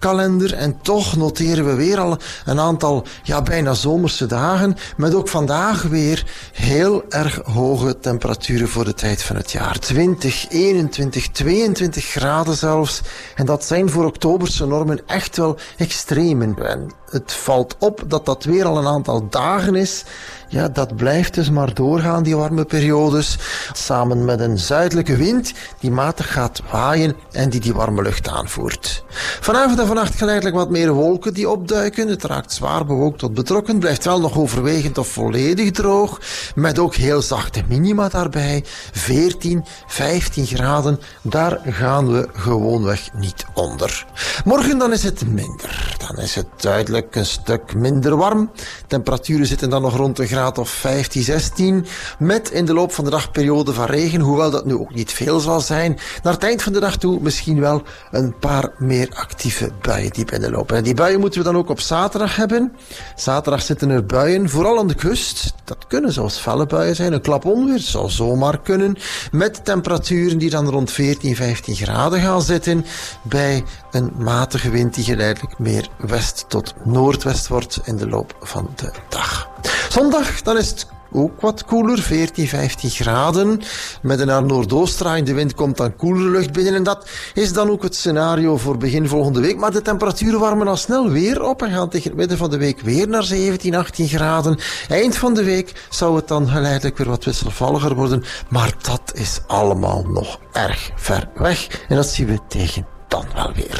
dagkalender en toch noteren we weer al een aantal bijna zomerse dagen, met ook vandaag weer heel erg hoge temperaturen voor de tijd van het jaar. 20, 21, 22 graden zelfs. En dat zijn voor oktoberse normen echt wel extremen. En het valt op dat dat weer al een aantal dagen is. Ja, dat blijft dus maar doorgaan, die warme periodes. Samen met een zuidelijke wind die matig gaat waaien en die warme lucht aanvoert. Vanavond en vannacht geleidelijk wat meer wolken die opduiken. Het raakt zwaar bewolkt tot betrokken. Blijft wel nog overwegend of volledig droog. Met ook heel zachte minima daarbij. 14, 15 graden. Daar gaan we gewoonweg niet onder. Morgen dan is het minder. Dan is het duidelijk een stuk minder warm. Temperaturen zitten dan nog rond een graad of 15, 16. Met in de loop van de dag periode van regen. Hoewel dat nu ook niet veel zal zijn. Naar het eind van de dag toe misschien wel een paar meer actieve buien die binnenlopen. En die buien moeten we dan ook op zaterdag hebben. Zaterdag zitten er buien, vooral aan de kust. Dat kunnen zelfs felle buien zijn. Een klap onweer zou zomaar kunnen. Met temperaturen die dan rond 14, 15 graden gaan zitten. Bij een matige wind die geleidelijk meer west tot noordwest wordt in de loop van de dag. Zondag, dan is het ook wat koeler, 14, 15 graden. Met een naar noordoost draaiende wind komt dan koelere lucht binnen. En dat is dan ook het scenario voor begin volgende week. Maar de temperaturen warmen al snel weer op en gaan tegen het midden van de week weer naar 17, 18 graden. Eind van de week zou het dan geleidelijk weer wat wisselvalliger worden. Maar dat is allemaal nog erg ver weg. En dat zien we tegen dan wel weer.